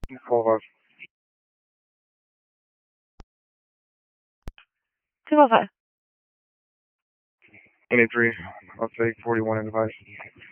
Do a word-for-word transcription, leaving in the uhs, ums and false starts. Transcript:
Call five. two oh five. eighty-three. I'll take forty-one in device.